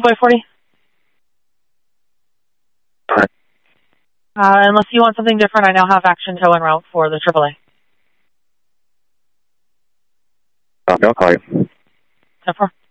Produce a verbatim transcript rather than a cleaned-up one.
by forty? Alright. Uh, unless you want something different, I now have action tow en route for the triple A. Okay, I'll call you. ten four.